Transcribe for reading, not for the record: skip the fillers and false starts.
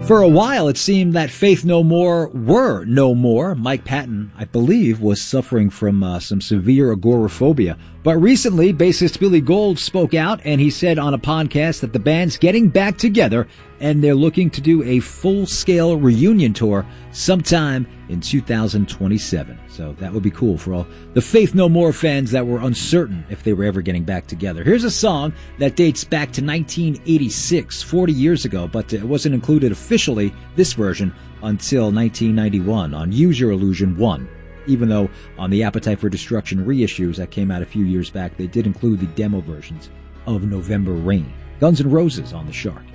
For a while, it seemed that Faith No More were no more. Mike Patton, I believe, was suffering from some severe agoraphobia. But recently, bassist Billy Gold spoke out, and he said on a podcast that the band's getting back together, and they're looking to do a full-scale reunion tour sometime in 2027. So that would be cool for all the Faith No More fans that were uncertain if they were ever getting back together. Here's a song that dates back to 1986, 40 years ago, but it wasn't included officially, this version, until 1991 on Use Your Illusion 1. Even though on the Appetite for Destruction reissues that came out a few years back, they did include the demo versions of November Rain. Guns N' Roses on The Shark.